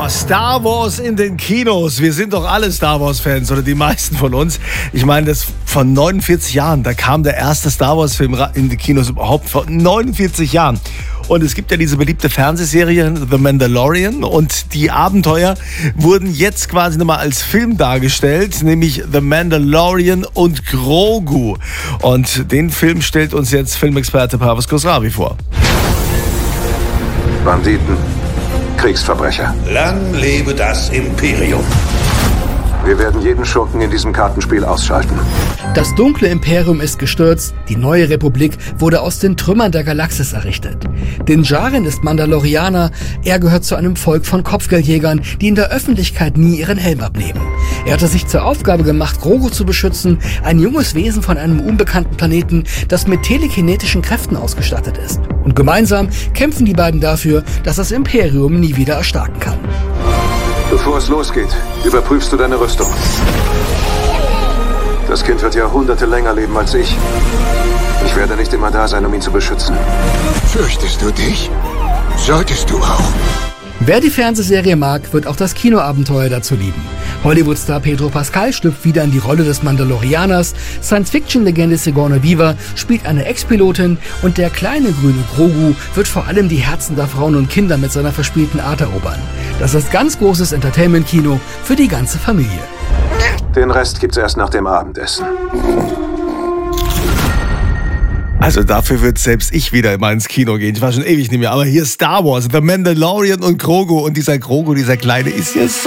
Star Wars in den Kinos. Wir sind doch alle Star Wars-Fans oder die meisten von uns. Ich meine, das von 49 Jahren, da kam der erste Star Wars-Film in die Kinos überhaupt vor 49 Jahren. Und es gibt ja diese beliebte Fernsehserie The Mandalorian und die Abenteuer wurden jetzt quasi nochmal als Film dargestellt, nämlich The Mandalorian und Grogu. Und den Film stellt uns jetzt Filmexperte Parvez Khosravi vor. Banditen, Kriegsverbrecher. Lang lebe das Imperium. Wir werden jeden Schurken in diesem Kartenspiel ausschalten. Das dunkle Imperium ist gestürzt, die neue Republik wurde aus den Trümmern der Galaxis errichtet. Din Djarin ist Mandalorianer, er gehört zu einem Volk von Kopfgeldjägern, die in der Öffentlichkeit nie ihren Helm abnehmen. Er hatte sich zur Aufgabe gemacht, Grogu zu beschützen, ein junges Wesen von einem unbekannten Planeten, das mit telekinetischen Kräften ausgestattet ist. Und gemeinsam kämpfen die beiden dafür, dass das Imperium nie wieder erstarken kann. Bevor es losgeht, überprüfst du deine Rüstung. Das Kind wird Jahrhunderte länger leben als ich. Ich werde nicht immer da sein, um ihn zu beschützen. Fürchtest du dich? Solltest du auch. Wer die Fernsehserie mag, wird auch das Kinoabenteuer dazu lieben. Hollywood-Star Pedro Pascal schlüpft wieder in die Rolle des Mandalorianers, Science-Fiction-Legende Sigourney Weaver spielt eine Ex-Pilotin und der kleine grüne Grogu wird vor allem die Herzen der Frauen und Kinder mit seiner verspielten Art erobern. Das ist ganz großes Entertainment-Kino für die ganze Familie. Den Rest gibt's erst nach dem Abendessen. Also dafür wird selbst ich wieder mal ins Kino gehen. Ich war schon ewig nicht mehr. Aber hier Star Wars, The Mandalorian und Grogu. Und dieser Grogu, dieser Kleine, ist ja so